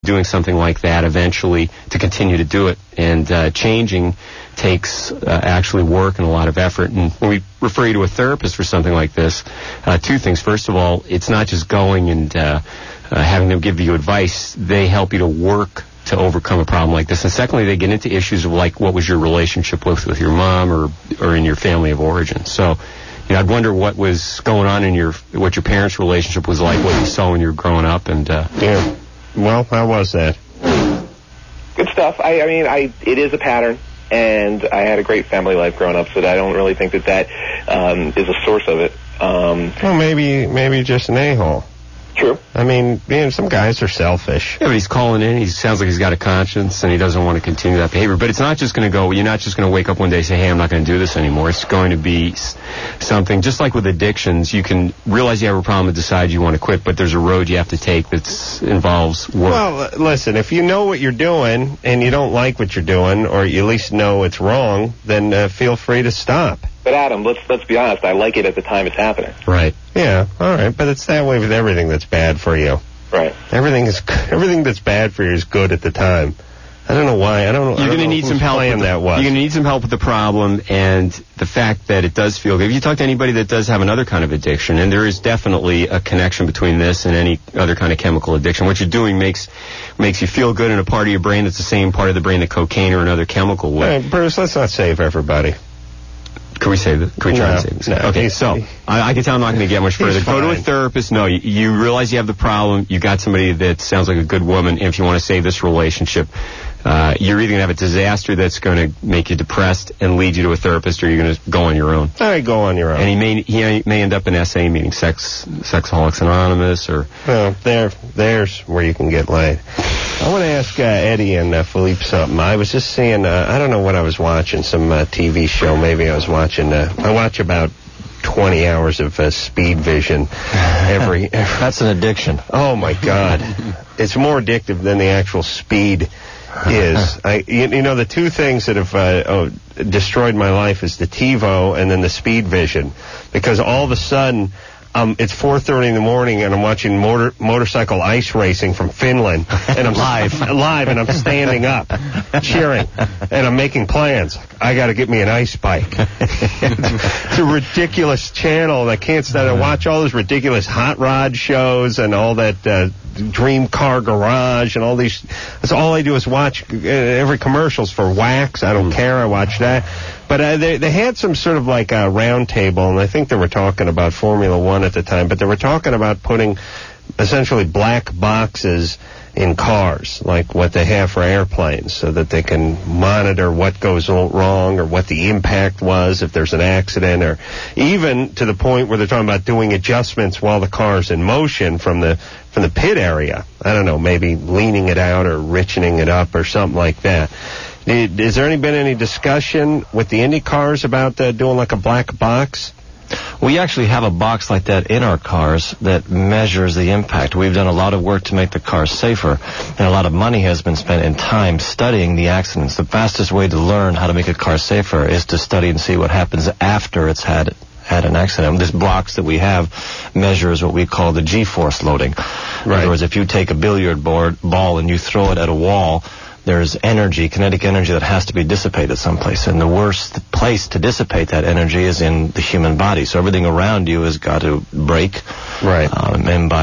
doing something like that eventually to continue to do it. And changing takes actually work and a lot of effort. And when we refer you to a therapist for something like this, two things. First of all, it's not just going and having them give you advice. They help you to work to overcome a problem like this. And secondly, they get into issues of like what was your relationship with your mom or in your family of origin. So, you know, I'd wonder what was going on in what your parents' relationship was like, what you saw when you were growing up, and yeah. Well, how was that? Good stuff. I mean, it is a pattern, and I had a great family life growing up, so I don't really think that is a source of it. Well, maybe just an a-hole. True. I mean, some guys are selfish. Yeah, but he's calling in. He sounds like he's got a conscience, and he doesn't want to continue that behavior. But it's not just going to go. You're not just going to wake up one day and say, hey, I'm not going to do this anymore. It's going to be something, just like with addictions, you can realize you have a problem and decide you want to quit, but there's a road you have to take that involves work. Well, listen, if you know what you're doing and you don't like what you're doing, or you at least know it's wrong, then feel free to stop. But Adam, let's be honest. I like it at the time it's happening. Right. Yeah. All right. But it's that way with everything that's bad for you. Right. Everything that's bad for you is good at the time. I don't know why. You're going to need some help. You're going to need some help with the problem and the fact that it does feel good. If you talk to anybody that does have another kind of addiction, and there is definitely a connection between this and any other kind of chemical addiction, what you're doing makes you feel good in a part of your brain that's the same part of the brain that cocaine or another chemical would. Hey, Bruce, let's not save everybody. Can we save it? Can we try to save this? No. Okay, so I can tell I'm not going to get much further. Go to a therapist. No, you realize you have the problem. You got somebody that sounds like a good woman. And if you want to save this relationship, you're either going to have a disaster that's going to make you depressed and lead you to a therapist, or you're going to go on your own. All right, go on your own. And he may end up in SA meeting, Sexaholics Anonymous, or... Well, there's where you can get laid. I want to ask Eddie and Philippe something. I was just seeing, I don't know what I was watching, some TV show. Maybe I was watching, I watch about 20 hours of Speed Vision every... That's an addiction. Oh, my God. It's more addictive than the actual speed is. You know, the two things that have destroyed my life is the TiVo and then the Speed Vision. Because all of a sudden... it's 4:30 in the morning, and I'm watching motorcycle ice racing from Finland, and I'm live, and I'm standing up, cheering, and I'm making plans. I got to get me an ice bike. It's a ridiculous channel, and I can't stand to watch all those ridiculous hot rod shows and all that Dream Car Garage and all these. That's all I do is watch every commercials for Wax. I don't care. I watch that. But they had some sort of like a round table, and I think they were talking about Formula One at the time, but they were talking about putting essentially black boxes in cars, like what they have for airplanes, so that they can monitor what goes wrong or what the impact was if there's an accident, or even to the point where they're talking about doing adjustments while the car's in motion from the pit area. I don't know, maybe leaning it out or richening it up or something like that. Has there been any discussion with the Indy cars about doing like a black box? We actually have a box like that in our cars that measures the impact. We've done a lot of work to make the cars safer, and a lot of money has been spent in time studying the accidents. The fastest way to learn how to make a car safer is to study and see what happens after it's had an accident. This box that we have measures what we call the G-force loading. In other words, if you take a billiard ball and you throw it at a wall, there's energy, kinetic energy, that has to be dissipated someplace. And the worst place to dissipate that energy is in the human body. So everything around you has got to break. Right. And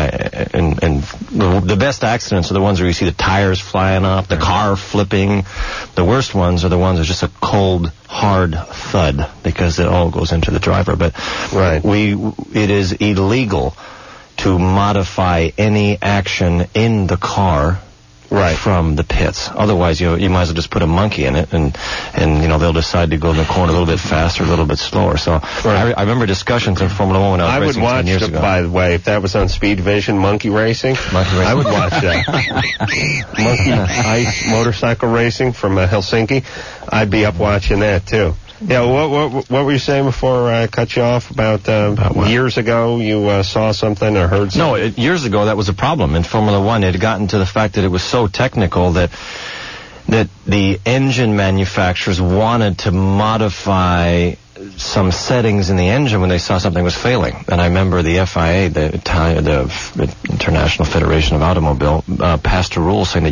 the best accidents are the ones where you see the tires flying off, the car flipping. The worst ones are the ones that are just a cold, hard thud, because it all goes into the driver. But it is illegal to modify any action in the car from the pits. Otherwise, you might as well just put a monkey in it, and they'll decide to go in the corner a little bit faster, a little bit slower. So I remember discussions in Formula One when I was racing 10 years ago. By the way, if that was on Speed Vision, monkey racing, I would watch that. Monkey ice motorcycle racing from Helsinki. I'd be up watching that too. Yeah, what were you saying before I cut you off about years ago you saw something or heard something? No, years ago that was a problem in Formula One. It had gotten to the fact that it was so technical that the engine manufacturers wanted to modify some settings in the engine when they saw something was failing. And I remember the FIA, the International Federation of Automobile, passed a rule saying that